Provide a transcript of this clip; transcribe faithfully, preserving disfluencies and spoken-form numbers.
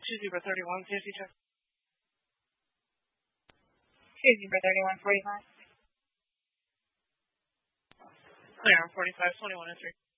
Two zero thirty one fifty two. Two zero thirty one forty five. Clear on forty five twenty one and three.